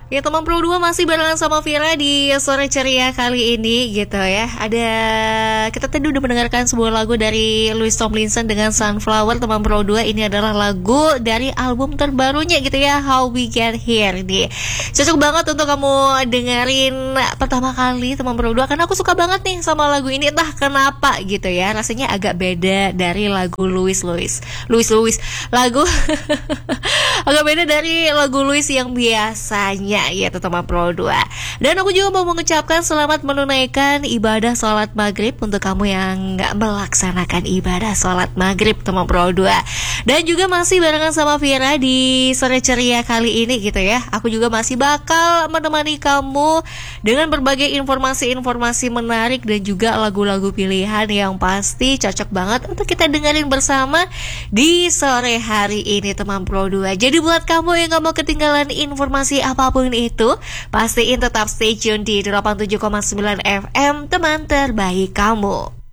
Ya teman Pro 2 masih barengan sama Vira di sore ceria kali ini gitu ya. Kita tadi udah mendengarkan sebuah lagu dari Louis Tomlinson dengan Sunflower. Teman Pro 2, ini adalah lagu dari album terbarunya gitu ya, How We Get Here nih. Cocok banget untuk kamu dengerin pertama kali teman Pro 2, karena aku suka banget nih sama lagu ini, entah kenapa gitu ya. Rasanya agak beda dari lagu Louis lagu agak beda dari lagu Louis yang biasanya ya teman Pro 2. Dan aku juga mau mengucapkan selamat menunaikan ibadah sholat maghrib untuk kamu yang nggak melaksanakan ibadah sholat maghrib teman Pro 2. Dan juga masih barengan sama Vira di sore ceria kali ini gitu ya. Aku juga masih bakal menemani kamu dengan berbagai informasi-informasi menarik dan juga lagu-lagu pilihan yang pasti cocok banget untuk kita dengerin bersama di sore hari ini teman Pro 2. Jadi buat kamu yang gak mau ketinggalan informasi apapun itu, pastiin tetap stay tune di 87,9 FM, teman terbaik kamu.